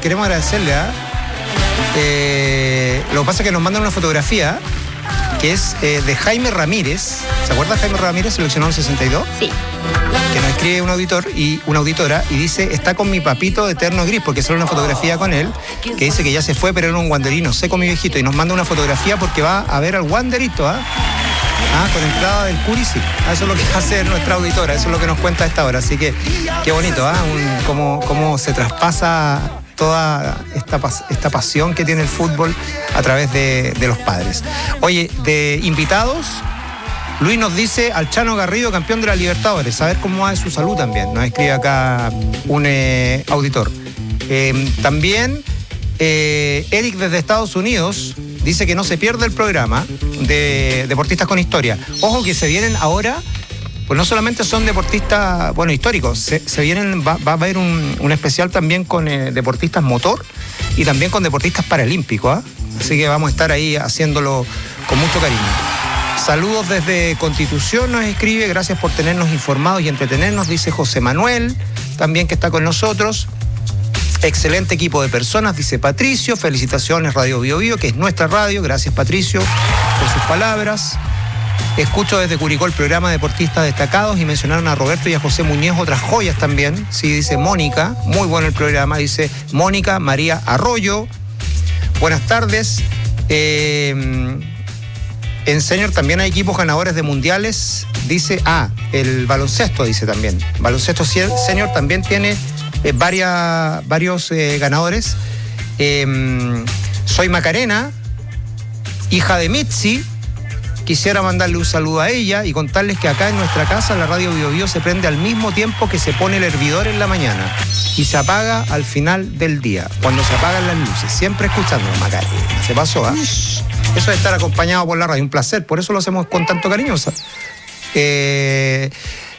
queremos agradecerle. Lo que pasa es que nos mandan una fotografía que es de Jaime Ramírez. ¿Se acuerda de Jaime Ramírez, seleccionado en 62? Sí. Que nos escribe un auditor y una auditora y dice: está con mi papito de terno gris, porque sale una fotografía con él que dice que ya se fue, pero era un wanderino seco, mi viejito, y nos manda una fotografía porque va a ver al wanderito, con entrada del Curi, sí. Eso es lo que hace nuestra auditora, eso es lo que nos cuenta a esta hora. Así que qué bonito, cómo se traspasa toda esta pasión que tiene el fútbol a través de los padres. Oye, de invitados, Luis nos dice al Chano Garrido, campeón de la Libertadores. A ver cómo va de su salud también. Nos escribe acá un auditor. También Eric desde Estados Unidos dice que no se pierde el programa de Deportistas con Historia. Ojo que se vienen ahora, pues no solamente son deportistas, históricos, se vienen, va a haber un especial también con deportistas motor y también con deportistas paralímpicos. Así que vamos a estar ahí haciéndolo con mucho cariño. Saludos desde Constitución, nos escribe, gracias por tenernos informados y entretenernos, dice José Manuel, también que está con nosotros. Excelente equipo de personas, dice Patricio. Felicitaciones Radio Bio Bio, que es nuestra radio. Gracias, Patricio, por sus palabras. Escucho desde Curicó el programa Deportistas Destacados y mencionaron a Roberto y a José Muñez, otras joyas también. Sí, dice Mónica, muy bueno el programa, dice Mónica María Arroyo. Buenas tardes. En senior también hay equipos ganadores de mundiales. Dice, el baloncesto, dice también. Baloncesto senior también tiene varios ganadores. Soy Macarena, hija de Mitzi. Quisiera mandarle un saludo a ella y contarles que acá en nuestra casa la radio Bio Bio se prende al mismo tiempo que se pone el hervidor en la mañana y se apaga al final del día, cuando se apagan las luces. Siempre escuchando, Macarena. Se pasó, Eso es estar acompañado por la radio, un placer. Por eso lo hacemos con tanto cariño.